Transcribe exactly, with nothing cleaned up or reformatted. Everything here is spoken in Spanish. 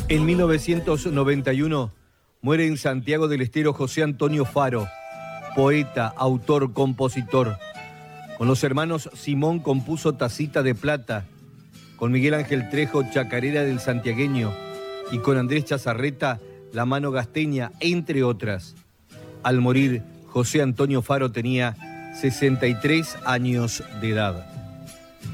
En mil novecientos noventa y uno muere en Santiago del Estero José Antonio Faro, poeta, autor, compositor. Con los hermanos Simón compuso Tacita de Plata, con Miguel Ángel Trejo Chacarera del Santiagueño y con Andrés Chazarreta La Mano Gasteña, entre otras. Al morir, José Antonio Faro tenía sesenta y tres años de edad.